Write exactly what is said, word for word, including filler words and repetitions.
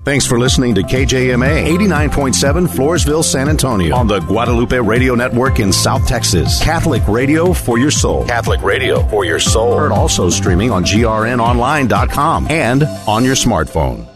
Thanks for listening to K J M A eighty-nine point seven Floresville, San Antonio on the Guadalupe Radio Network in South Texas. Catholic radio for your soul. Catholic radio for your soul. Heard also streaming on G R N online dot com and on your smartphone.